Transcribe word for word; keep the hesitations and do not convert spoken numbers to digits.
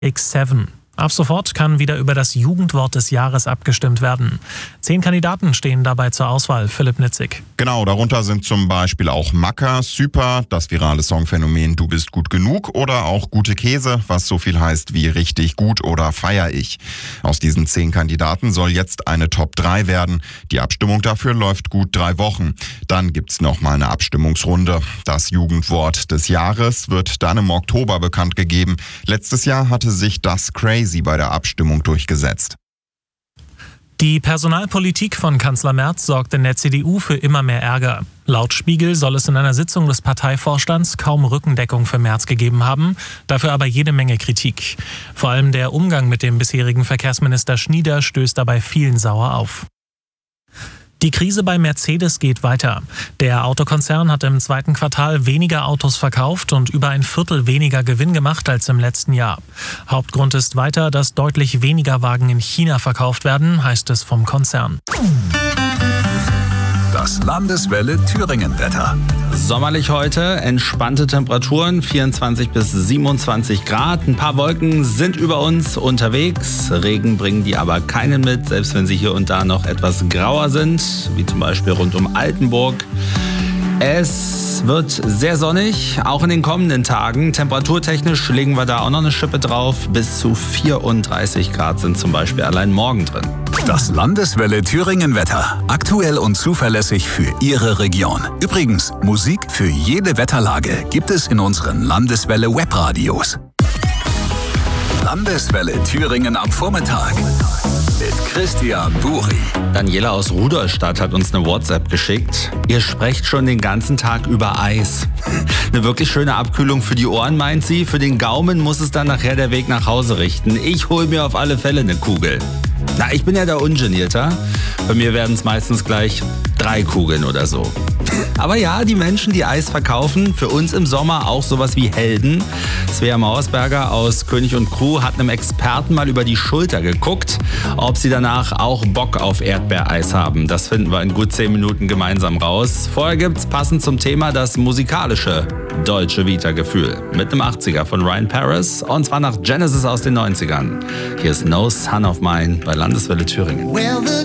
X sieben. Ab sofort kann wieder über das Jugendwort des Jahres abgestimmt werden. Zehn Kandidaten stehen dabei zur Auswahl. Philipp Nitzig. Genau, darunter sind zum Beispiel auch Macker, Super, das virale Songphänomen Du bist gut genug oder auch Gute Käse, was so viel heißt wie richtig gut oder feier ich. Aus diesen zehn Kandidaten soll jetzt eine Top drei werden. Die Abstimmung dafür läuft gut drei Wochen. Dann gibt's noch mal eine Abstimmungsrunde. Das Jugendwort des Jahres wird dann im Oktober bekannt gegeben. Letztes Jahr hatte sich das Crazy bei der Abstimmung durchgesetzt. Die Personalpolitik von Kanzler Merz sorgt in der C D U für immer mehr Ärger. Laut Spiegel soll es in einer Sitzung des Parteivorstands kaum Rückendeckung für Merz gegeben haben, dafür aber jede Menge Kritik. Vor allem der Umgang mit dem bisherigen Verkehrsminister Schnieder stößt dabei vielen sauer auf. Die Krise bei Mercedes geht weiter. Der Autokonzern hat im zweiten Quartal weniger Autos verkauft und über ein Viertel weniger Gewinn gemacht als im letzten Jahr. Hauptgrund ist weiter, dass deutlich weniger Wagen in China verkauft werden, heißt es vom Konzern. Das Landeswelle Thüringen-Wetter. Sommerlich heute, entspannte Temperaturen, vierundzwanzig bis siebenundzwanzig Grad. Ein paar Wolken sind über uns unterwegs. Regen bringen die aber keinen mit, selbst wenn sie hier und da noch etwas grauer sind, wie zum Beispiel rund um Altenburg. Es wird sehr sonnig, auch in den kommenden Tagen. Temperaturtechnisch legen wir da auch noch eine Schippe drauf. Bis zu vierunddreißig Grad sind zum Beispiel allein morgen drin. Das Landeswelle Thüringen-Wetter. Aktuell und zuverlässig für Ihre Region. Übrigens, Musik für jede Wetterlage gibt es in unseren Landeswelle Webradios. Landeswelle Thüringen am Vormittag. Mit Christian Buri. Daniela aus Rudolstadt hat uns eine WhatsApp geschickt. Ihr sprecht schon den ganzen Tag über Eis. Eine wirklich schöne Abkühlung für die Ohren, meint sie. Für den Gaumen muss es dann nachher der Weg nach Hause richten. Ich hole mir auf alle Fälle eine Kugel. Na, ich bin ja der Ungenierter. Bei mir werden es meistens gleich drei Kugeln oder so. Aber ja, die Menschen, die Eis verkaufen, für uns im Sommer auch sowas wie Helden. Svea Mauersberger aus König und Crew hat einem Experten mal über die Schulter geguckt, ob sie danach auch Bock auf Erdbeereis haben. Das finden wir in gut zehn Minuten gemeinsam raus. Vorher gibt's passend zum Thema das musikalische Deutsche Vita-Gefühl mit einem achtziger von Ryan Paris und zwar nach Genesis aus den neunzigern. Hier ist No Son of Mine bei Landeswelle Thüringen.